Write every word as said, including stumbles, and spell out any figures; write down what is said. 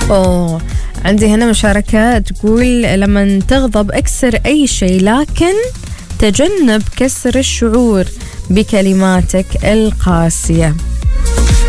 أوه، عندي هنا مشاركة تقول لما تغضب أكسر أي شيء، لكن تجنب كسر الشعور بكلماتك القاسية.